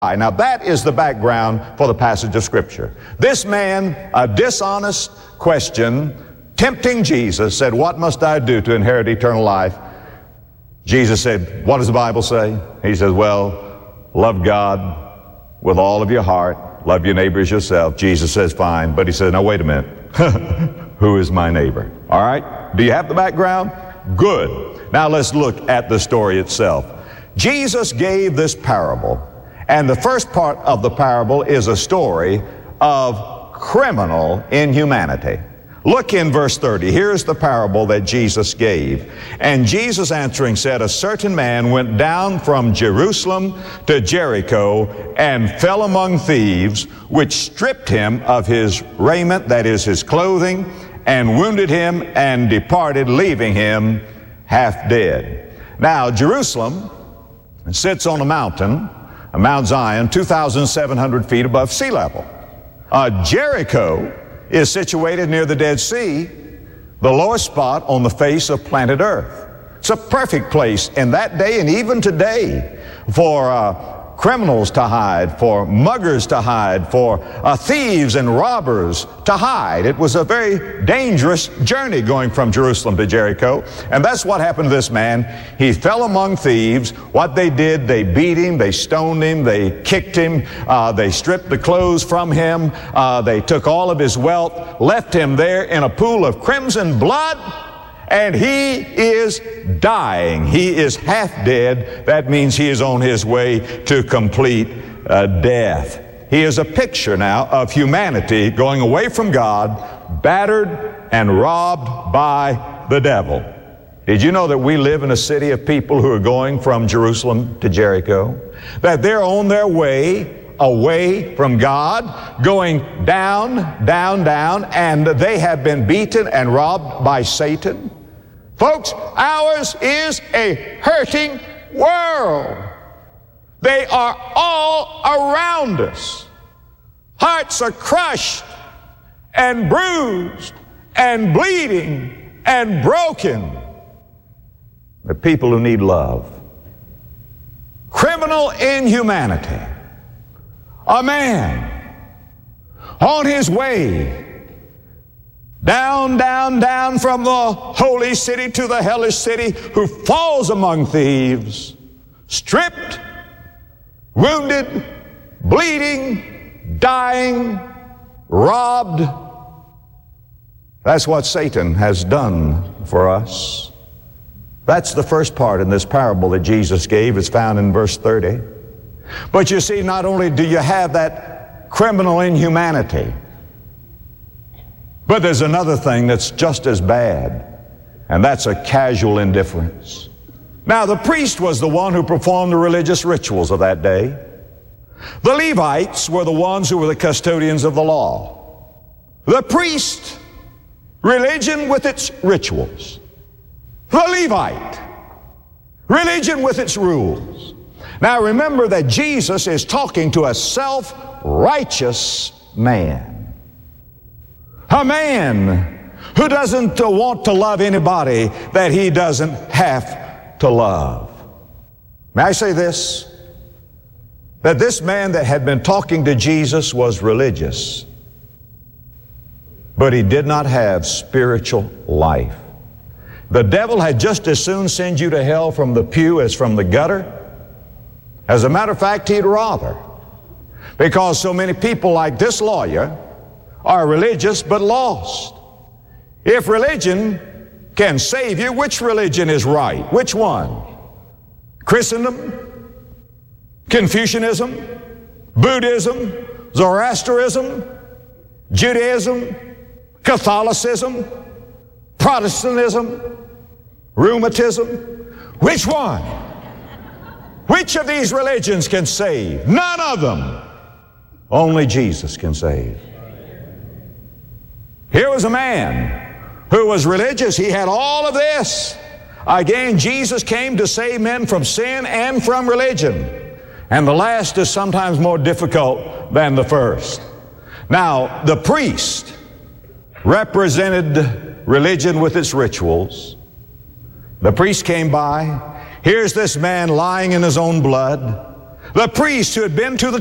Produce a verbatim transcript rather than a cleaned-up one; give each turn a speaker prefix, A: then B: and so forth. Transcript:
A: Now that is the background for the passage of Scripture. This man, a dishonest question, tempting Jesus, said, "What must I do to inherit eternal life?" Jesus said, "What does the Bible say?" He says, "Well, love God with all of your heart, love your neighbor as yourself." Jesus says, "Fine." But he said, "Now wait a minute. Who is my neighbor?" All right? Do you have the background? Good. Now let's look at the story itself. Jesus gave this parable. And the first part of the parable is a story of criminal inhumanity. Look in verse thirty. Here's the parable that Jesus gave. "And Jesus answering said, A certain man went down from Jerusalem to Jericho and fell among thieves, which stripped him of his raiment," that is his clothing, "and wounded him and departed, leaving him half dead." Now, Jerusalem sits on a mountain, Mount Zion, two thousand seven hundred feet above sea level. Uh, Jericho is situated near the Dead Sea, the lowest spot on the face of planet Earth. It's a perfect place in that day and even today for uh, criminals to hide, for muggers to hide, for uh, thieves and robbers to hide. It was a very dangerous journey going from Jerusalem to Jericho. And that's what happened to this man. He fell among thieves. What they did, they beat him, they stoned him, they kicked him, uh, they stripped the clothes from him, uh, they took all of his wealth, left him there in a pool of crimson blood, and he is dying. He is half dead. That means he is on his way to complete uh, death. He is a picture now of humanity going away from God, battered and robbed by the devil. Did you know that we live in a city of people who are going from Jerusalem to Jericho? That they're on their way away from God, going down, down, down, and they have been beaten and robbed by Satan? Folks, ours is a hurting world. They are all around us. Hearts are crushed and bruised and bleeding and broken. The people who need love. Criminal inhumanity. A man on his way down, down, down from the holy city to the hellish city, who falls among thieves, stripped, wounded, bleeding, dying, robbed. That's what Satan has done for us. That's the first part in this parable that Jesus gave. It's found in verse thirty. But you see, not only do you have that criminal inhumanity, but there's another thing that's just as bad, and that's a casual indifference. Now, the priest was the one who performed the religious rituals of that day. The Levites were the ones who were the custodians of the law. The priest, religion with its rituals. The Levite, religion with its rules. Now, remember that Jesus is talking to a self-righteous man. A man who doesn't want to love anybody that he doesn't have to love. May I say this? That this man that had been talking to Jesus was religious, but he did not have spiritual life. The devil had just as soon send you to hell from the pew as from the gutter. As a matter of fact, he'd rather. Because so many people like this lawyer are religious but lost. If religion can save you, which religion is right? Which one? Christendom? Confucianism? Buddhism? Zoroastrianism? Judaism? Catholicism? Protestantism? Rheumatism? Which one? Which of these religions can save? None of them. Only Jesus can save. Here was a man who was religious. He had all of this. Again, Jesus came to save men from sin and from religion. And the last is sometimes more difficult than the first. Now, the priest represented religion with its rituals. The priest came by. Here's this man lying in his own blood. The priest who had been to the